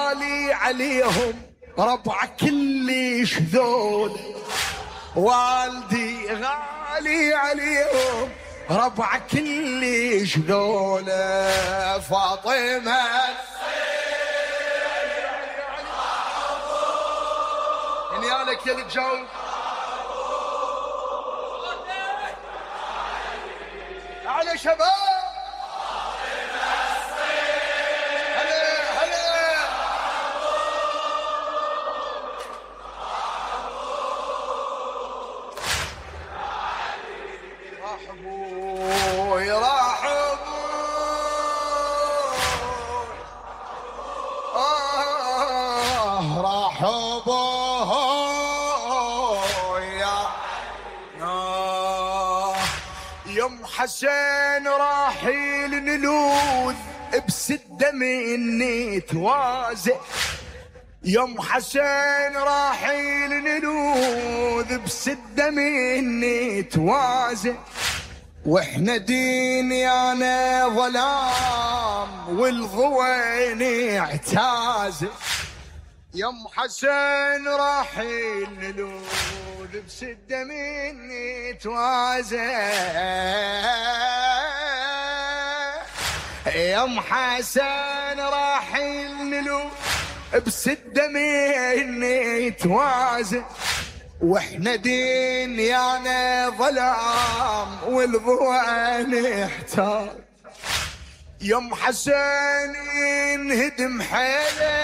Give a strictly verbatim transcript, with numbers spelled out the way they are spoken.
غالي عليهم ربع كلش ذول، والدي غالي عليهم ربع كلش ذول. فاطمة يالك يا الجو على شباب. رحبوا يرحبوا آه رحبوا يا آه يم حسين راحيل نلوذ بسدة مني توازي. يم حسين راحيل نلوذ بسدة مني توازي، واحنا دنيانا ظلام والضوين اعتازه. يم حسين راحيل نلوذ بسدة مني توازي. يم حسين راحيل نلوذ بسدة مني توازي، واحنا دنيانا ظلام والضوء احتار. يم حسين ينهدم حيله